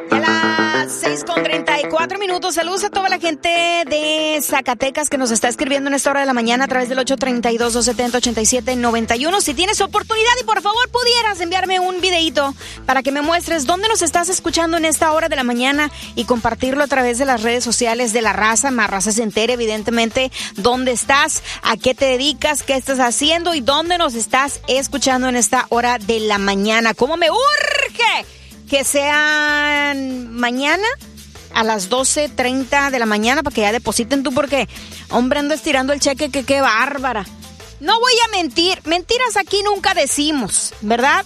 Y a las 6:34. Saludos a toda la gente de Zacatecas que nos está escribiendo en esta hora de la mañana a través del 832-270-8791. Si tienes oportunidad y por favor pudieras enviarme un videito para que me muestres dónde nos estás escuchando en esta hora de la mañana y compartirlo a través de las redes sociales de La Raza. Más Raza se entere, evidentemente, dónde estás, a qué te dedicas, qué estás haciendo y dónde nos estás escuchando en esta hora de la mañana. ¿Cómo me urge que sean mañana a las 12:30 de la mañana para que ya depositen tú? Porque, hombre, ando estirando el cheque, que qué bárbara. No voy a mentir, mentiras aquí nunca decimos, ¿verdad?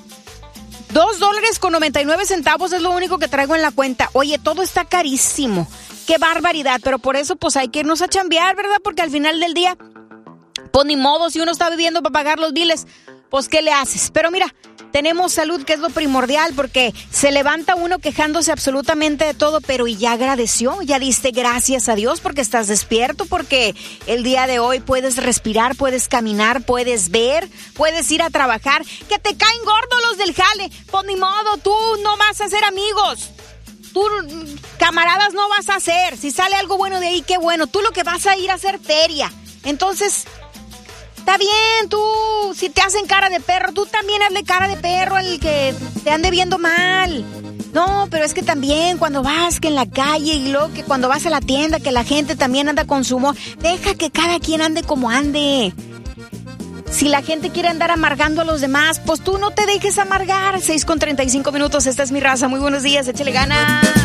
$2.99 es lo único que traigo en la cuenta. Oye, todo está carísimo, qué barbaridad, pero por eso pues hay que irnos a chambear, ¿verdad? Porque al final del día, pues ni modo, si uno está viviendo para pagar los biles, pues ¿qué le haces? Pero mira, tenemos salud, que es lo primordial, porque se levanta uno quejándose absolutamente de todo, pero y ya agradeció, ya diste gracias a Dios porque estás despierto, porque el día de hoy puedes respirar, puedes caminar, puedes ver, puedes ir a trabajar. Que te caen gordos los del jale, pues ni modo, tú no vas a ser amigos. Tú, camaradas, no vas a hacer. Si sale algo bueno de ahí, qué bueno. Tú lo que vas a ir a hacer feria. Entonces, está bien, tú, si te hacen cara de perro, tú también hazle cara de perro al que te ande viendo mal. No, pero es que también cuando vas que en la calle y luego que cuando vas a la tienda, que la gente también anda con su humor, deja que cada quien ande como ande. Si la gente quiere andar amargando a los demás, pues tú no te dejes amargar. 6:35, esta es Mi Raza. Muy buenos días, échale ganas.